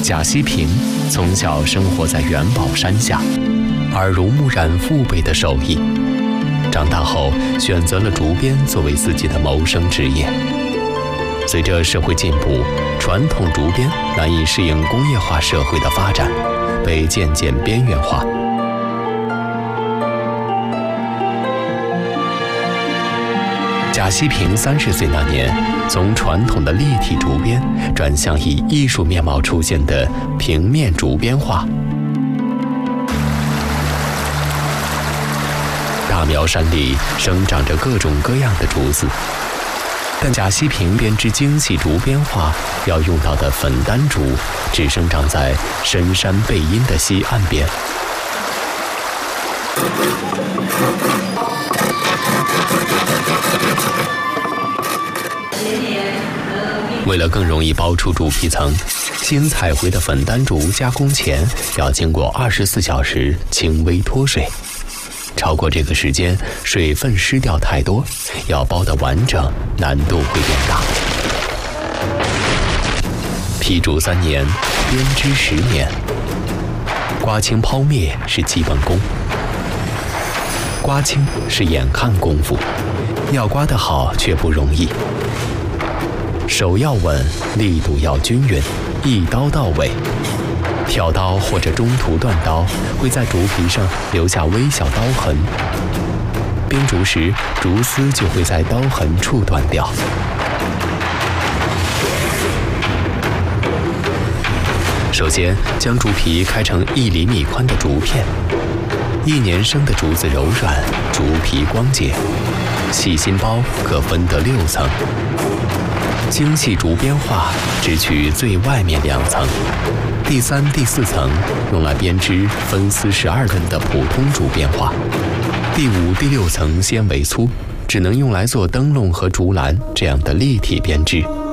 贾希平从小生活在元宝山下，耳濡目染父辈的手艺，长大后选择了竹编作为自己的谋生职业。随着社会进步，传统竹编难以适应工业化社会的发展，被渐渐边缘化。贾希平30岁那年，从传统的立体竹编转向以艺术面貌出现的平面竹编画。大苗山里生长着各种各样的竹子，但贾希平编织精细竹编画要用到的粉丹竹，只生长在深山背阴的西岸边。为了更容易包出竹皮层，新采回的粉丹竹加工前要经过24小时轻微脱水，超过这个时间，水分失掉太多，要包得完整，难度会变大。劈竹3年，编织10年，刮青抛灭是基本功。刮青是眼看功夫，要刮得好却不容易。手要稳，力度要均匀，一刀到位。跳刀或者中途断刀，会在竹皮上留下微小刀痕。编竹时，竹丝就会在刀痕处断掉。首先，将竹皮开成1厘米宽的竹片。1年生的竹子柔软，竹皮光洁，细心包可分得6层。精细竹编画只取最外面2层，第3、第4层用来编织分丝12根的普通竹编画，第5、第6层纤维粗，只能用来做灯笼和竹篮这样的立体编织。